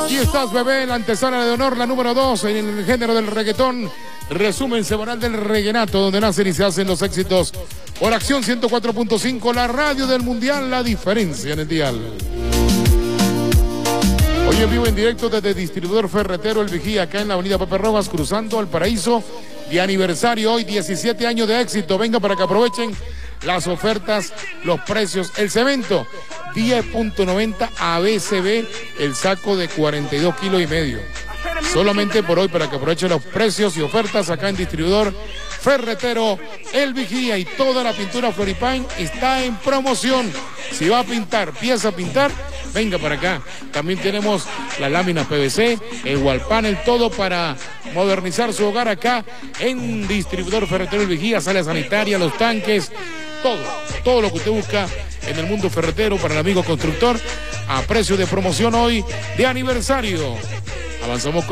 Aquí estás, bebé, la antesala de honor, la número 2 en el género del reggaetón. Resumen semanal del Reguenato, donde nacen y se hacen los éxitos. Por Acción 104.5, la radio del mundial, la diferencia en el dial. Hoy en vivo en directo desde Distribuidor Ferretero El Vigía, acá en la avenida Pepe Rojas, cruzando al Paraíso. De aniversario hoy, 17 años de éxito. Venga para que aprovechen las ofertas, los precios. El cemento, 10.90 ABCB, el saco de 42 kilos y medio. Solamente por hoy, para que aprovechen los precios y ofertas acá en Distribuidor Ferretero El Vigía. Y toda la pintura Floripaint está en promoción. Si va a pintar, pieza a pintar, venga para acá. También tenemos las láminas PVC, el wall panel, todo para modernizar su hogar acá en Distribuidor Ferretero El Vigía. Sala sanitaria, los tanques, todo lo que usted busca en el mundo ferretero para el amigo constructor, a precio de promoción hoy de aniversario. Avanzamos con